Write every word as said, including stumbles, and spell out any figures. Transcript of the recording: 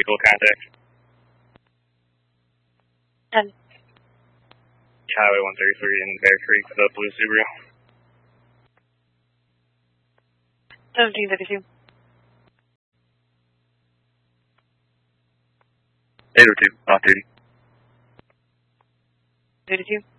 vehicle contact. ten. Highway one thirty-three in Bear Creek, the blue Subaru. seventeen thirty-two. eight oh two, off duty. thirty-two.